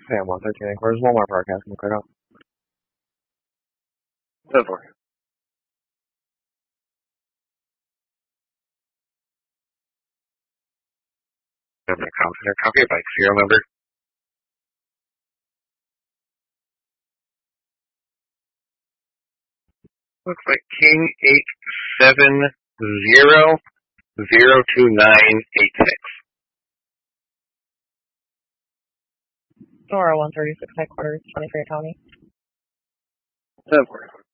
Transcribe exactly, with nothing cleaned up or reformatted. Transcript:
Sam, one thirteen and quarters, Walmart broadcast. Can you clear out? ten four. Number contact, copy by serial number. Looks like King eight seven zero zero two nine eight six. Nora one thirty-six headquarters, twenty-three County. ten four.